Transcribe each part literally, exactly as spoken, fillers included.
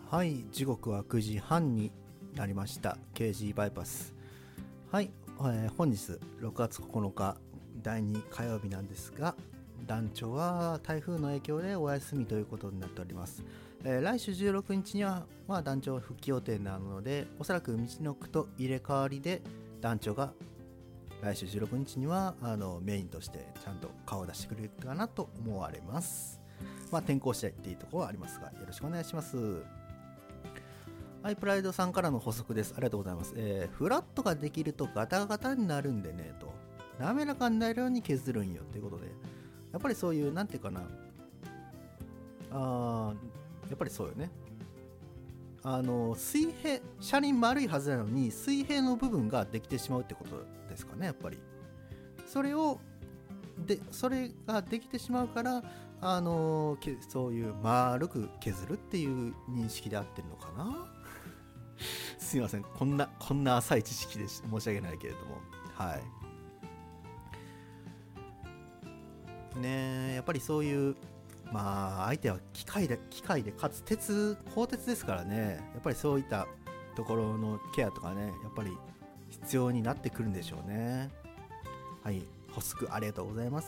はい、時刻はくじはんになりました。 ケージー バイパス。はい、えー、本日ろくがつここのかだいに火曜日なんですが、団長は台風の影響でお休みということになっております。えー、来週じゅうろくにちには、まあ、団長復帰予定なので、おそらく道のくと入れ替わりで団長が来週じゅうろくにちにはあのメインとしてちゃんと顔を出してくれるかなと思われます。まあ、転校したいっていうところはありますが、よろしくお願いします。はい、プライドさんからの補足です。ありがとうございます。えー、フラットができるとガタガタになるんでねと、滑らかになるように削るんよっていうことで、やっぱりそういうなんていうかな、あやっぱりそうよね。あの水平、車輪丸いはずなのに水平の部分ができてしまうってことですかね。やっぱりそれをでそれができてしまうから、あのそういう丸く削るっていう認識で合ってるのかな。すいません、こんなこんな浅い知識で申し訳ないけれども、はいね。やっぱりそういう、まあ相手は機械で機械でかつ鉄鋼鉄ですからね、やっぱりそういったところのケアとかね、やっぱり必要になってくるんでしょうね。はい、補足ありがとうございます。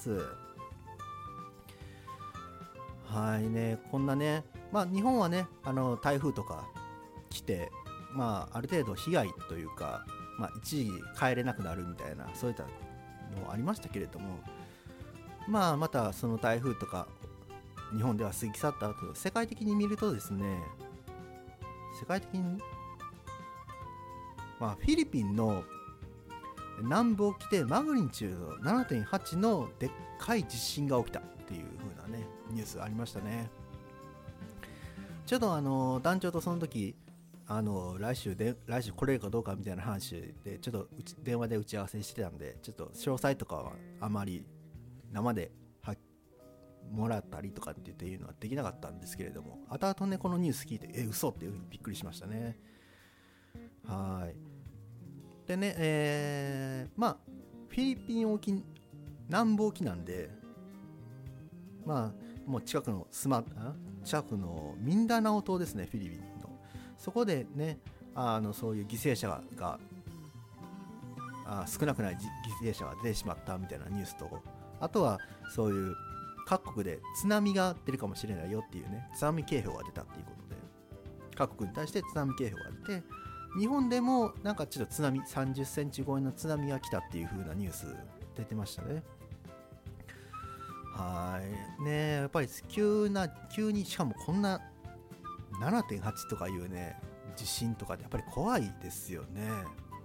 はいね、こんなね、まあ日本はね、あの台風とか来て、まあある程度被害というか、まあ一時帰れなくなるみたいな、そういったのありましたけれども、まあまたその台風とか日本では過ぎ去った後、世界的に見るとですね、世界的にまあフィリピンの南部沖でマグニチュード ななてんはち のでっかい地震が起きたっていう風なねニュースありましたね。ちょっとあの団長とその時あの来週で来週来れるかどうかみたいな話でちょっとうち電話で打ち合わせしてたんで、ちょっと詳細とかはあまり生ではもらったりとかっていうのはできなかったんですけれども、後々ねこのニュース聞いてえ嘘っていう風にびっくりしましたね。はいでね、えー、まあフィリピン沖南部沖なんで、まあもう近くのスマ近くのミンダナオ島ですね、フィリピンの。そこでね、あのそういう犠牲者があ少なくない犠牲者が出てしまったみたいなニュースと、あとはそういう各国で津波が出るかもしれないよっていうね、津波警報が出たっていうことで、各国に対して津波警報が出て、日本でもなんかちょっと津波さんじゅっセンチ超えの津波が来たっていう風なニュース出てましたね。はいね、やっぱり急な急に、しかもこんな ななてんはち とかいうね地震とかでやっぱり怖いですよね。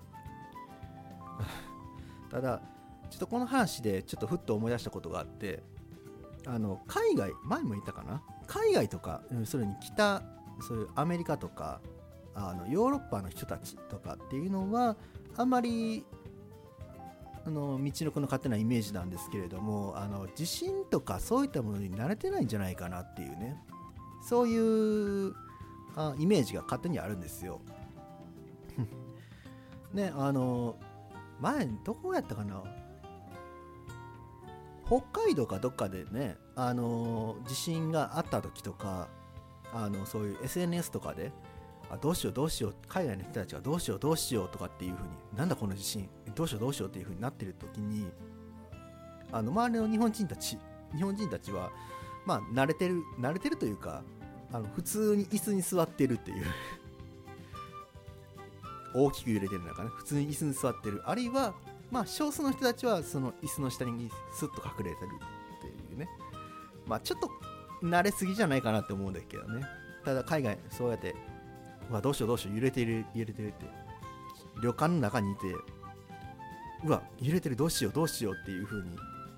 ただちょっとこの話でちょっとふっと思い出したことがあって、あの海外前も言ったかな、海外とかそれに北そういうアメリカとかあのヨーロッパの人たちとかっていうのはあんまりあの道のくの勝手なイメージなんですけれども、あの地震とかそういったものに慣れてないんじゃないかなっていうね、そういうあイメージが勝手にあるんですよ。ね、あの前どこやったかな、北海道かどっかでね、あの地震があった時とか、あのそういう エスエヌエス とかであどうしようどうしよう、海外の人たちがどうしようどうしようとかっていう風に、なんだこの地震どうしようどうしようっていう風になってる時に、あの周りの日本人たち日本人たちはまあ慣れてる慣れてるというか、あの普通に椅子に座ってるっていう大きく揺れてる中ね、普通に椅子に座ってる、あるいはまあ少数の人たちはその椅子の下にスッと隠れてるっていうね、まあちょっと慣れすぎじゃないかなって思うんだけどね。ただ海外そうやってうわどうしようどうしよう揺れてる揺れてるって旅館の中にいて、うわ揺れてるどうしようどうしようっていう風に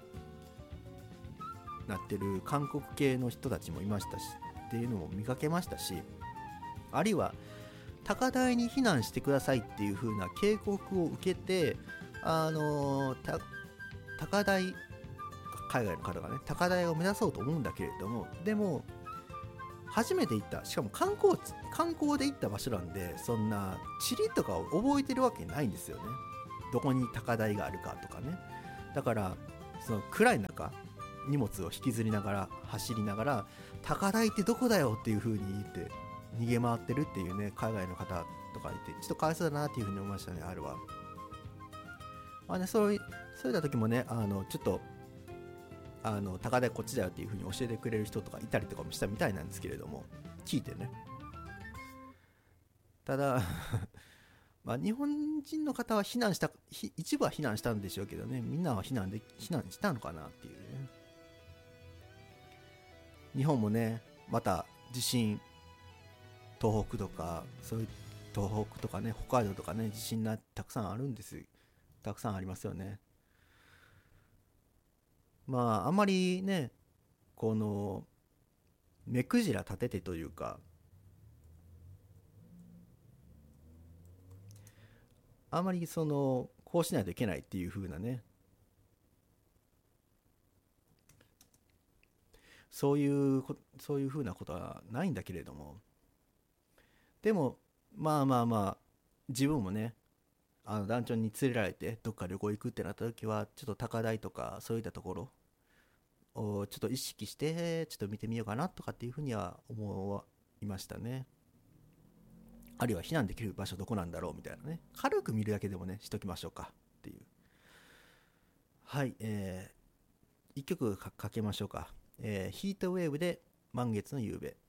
なってる韓国系の人たちもいましたしっていうのも見かけましたし、あるいは高台に避難してくださいっていう風な警告を受けて、あのー、高台海外の方がね高台を目指そうと思うんだけれども、でも初めて行った、しかも観光地観光で行った場所なんで、そんな地理とかを覚えてるわけないんですよね、どこに高台があるかとかね。だからその暗い中荷物を引きずりながら走りながら、高台ってどこだよっていう風に言って逃げ回ってるっていうね海外の方とかいて、ちょっとかわいそうだなっていうふうに思いましたね、あれは。まあね、そういそういった時もね、あのちょっとあの高台こっちだよっていうふうに教えてくれる人とかいたりとかもしたみたいなんですけれども、聞いてね。ただまあ日本人の方は避難した、一部は避難したんでしょうけどね、みんなは避難で避難したのかなっていうね。日本もね、また地震、東北とかそういう東北とかね、北海道とかね、地震がたくさんあるんです。たくさんありますよね。まああんまりね、この目くじら立ててというか、あんまりそのこうしないといけないっていう風なね、そういうこそういう風なことはないんだけれども、でもまあまあまあ、自分もね、あの団長に連れられてどっか旅行行くってなった時は、ちょっと高台とかそういったところをちょっと意識してちょっと見てみようかなとかっていうふうには思いましたね。あるいは避難できる場所どこなんだろうみたいなね、軽く見るだけでもねしときましょうかっていう。はい、えー、いっきょくかかけましょうか。えー、ヒートウェーブで満月の夕べ。